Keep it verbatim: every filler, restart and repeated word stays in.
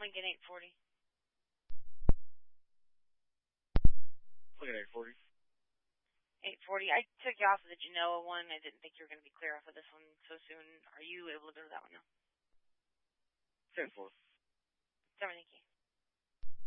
Lincoln eight forty. Lincoln eight forty. eight forty. I took you off of the Genoa one. I didn't think you were going to be clear off of this one so soon. Are you able to go to that one now? ten four. Sorry, thank you.